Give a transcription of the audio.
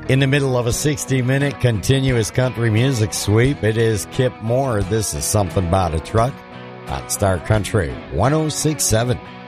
In the middle of a 60-minute continuous country music sweep, it is Kip Moore. This is Something About a Truck on Star Country 106.7.